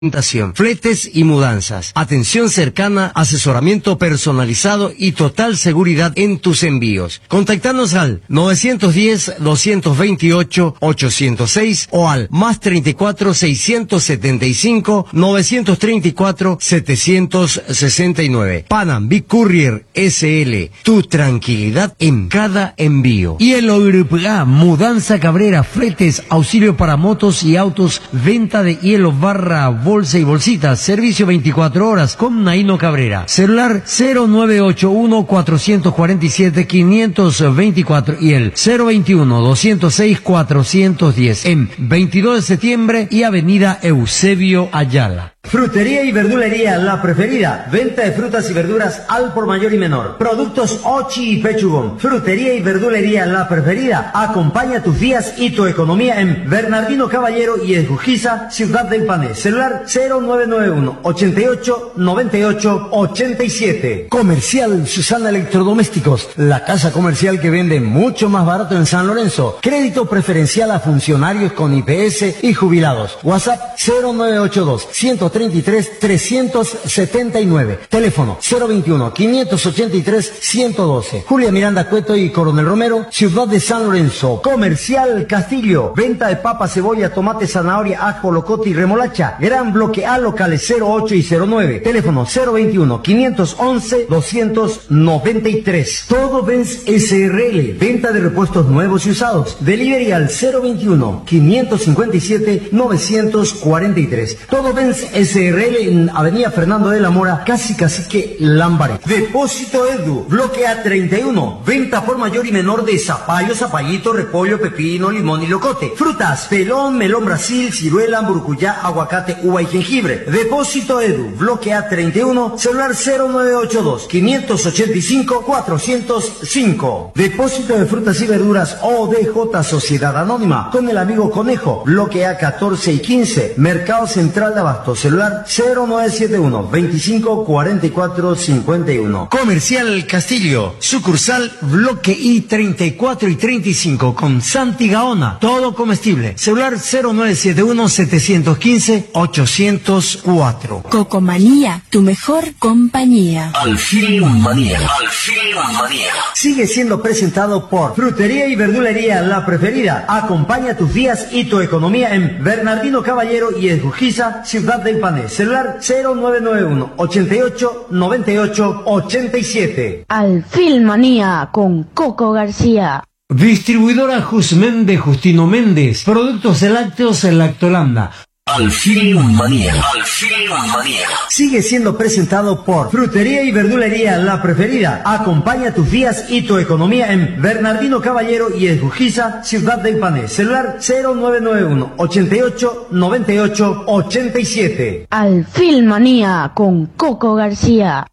Fletes y mudanzas, atención cercana, asesoramiento personalizado y total seguridad en tus envíos. Contactanos al 910-228-806 o al +34 675 934 769. Panam Big Courier SL, tu tranquilidad en cada envío. Y el OIRPA, Mudanza Cabrera, fletes, auxilio para motos y autos, venta de hielo, barra, bolsa y bolsitas, servicio 24 horas con Naino Cabrera. Celular 0981-447-524 y el 021-206-410 en 22 de septiembre y Avenida Eusebio Ayala. Frutería y verdulería La Preferida. Venta de frutas y verduras al por mayor y menor. Productos Ochi y Pechugón. Frutería y verdulería La Preferida. Acompaña tus días y tu economía en Bernardino Caballero y en Jujiza, Ciudad del Pané. Celular 0991 88 98 87. Comercial Susana Electrodomésticos. La casa comercial que vende mucho más barato en San Lorenzo. Crédito preferencial a funcionarios con IPS y jubilados. WhatsApp 0982 133 379. Teléfono 021 583 112. Julia Miranda Cueto y Coronel Romero, Ciudad de San Lorenzo. Comercial Castillo. Venta de papa, cebolla, tomate, zanahoria, ajo, locote y remolacha. Gran bloque A, locales 08 y 09. Teléfono 021 511 293. Todo Benz SRL. Venta de repuestos nuevos y usados. Delivery al 021 557 943. Todo Benz SRL en Avenida Fernando de la Mora, casi Cacique Lámbare. Depósito Edu, bloque A31. Venta por mayor y menor de zapallo, zapallito, repollo, pepino, limón y locote. Frutas, pelón, melón Brasil, ciruela, burcuyá, aguacate, uva y jengibre. Depósito Edu, bloque A31, celular 0982 585 405. Depósito de frutas y verduras ODJ Sociedad Anónima, con el amigo Conejo, bloque A14 y 15, Mercado Central de Abasto, celular 0971 25 44 51. Comercial Castillo, sucursal bloque I34 y 35 con Santi Gaona, todo comestible. Celular 0971 715 804. Cocomanía, tu mejor compañía. Alfilmanía. Sigue siendo presentado por Frutería y Verdulería La Preferida. Acompaña tus días y tu economía en Bernardino Caballero y en Jujiza, Ciudad del Pané. Celular 0991 88 98 87. Alfilmanía con Coco García. Distribuidora Jusmen de Justino Méndez. Productos lácteos en Lactolanda. Alfilmanía. Sigue siendo presentado por Frutería y Verdulería La Preferida. Acompaña tus días y tu economía en Bernardino Caballero y en Jujiza, Ciudad del Pané. Celular 0991 88 98 87. Alfilmanía con Coco García.